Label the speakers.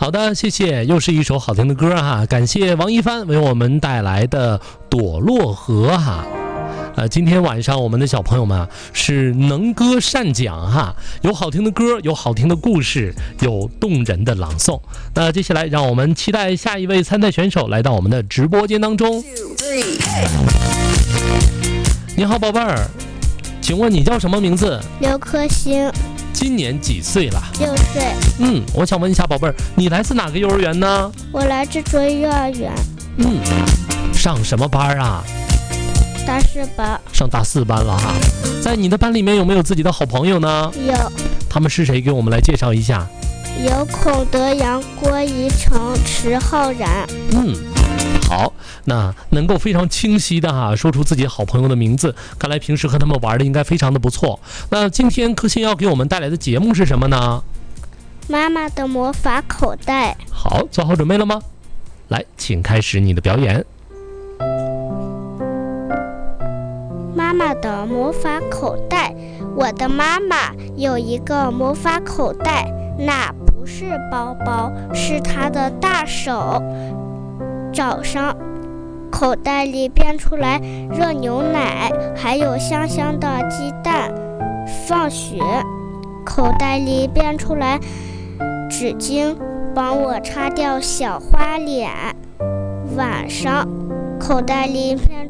Speaker 1: 好的，谢谢，又是一首好听的歌哈，感谢王一帆为我们带来的《朵洛河》哈。今天晚上我们的小朋友们是能歌善讲哈，有好听的歌，有好听的故事，有动人的朗诵。那接下来让我们期待下一位参赛选手来到我们的直播间当中。你好，宝贝儿，请问你叫什么名字？
Speaker 2: 刘颗星，
Speaker 1: 今年几岁了
Speaker 2: ？6岁。
Speaker 1: 我想问一下宝贝儿，你来自哪个幼儿园呢？
Speaker 2: 我来自卓越幼儿园。
Speaker 1: 上什么班啊？
Speaker 2: 大4班。
Speaker 1: 上大4班了哈。在你的班里面有没有自己的好朋友呢？
Speaker 2: 有。
Speaker 1: 他们是谁？给我们来介绍一下。
Speaker 2: 有孔德阳、郭怡成、池浩然。
Speaker 1: 好，那能够非常清晰的说出自己好朋友的名字，看来平时和他们玩的应该非常的不错。那今天颗星要给我们带来的节目是什么呢？
Speaker 2: 妈妈的魔法口袋。
Speaker 1: 好，做好准备了吗？来，请开始你的表演。
Speaker 2: 妈妈的魔法口袋。我的妈妈有一个魔法口袋，那不是包包，是她的大手。早上，口袋里变出来热牛奶，还有香香的鸡蛋。放学，口袋里变出来纸巾，帮我擦掉小花脸。晚上，口袋里变